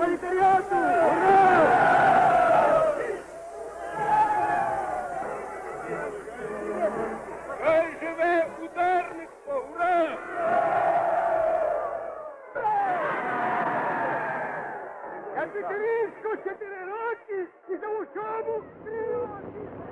пролетаріату! Ура! Хай живе ударництво! Ура! Я Петерівську 4 роки і за учобу 3 роки!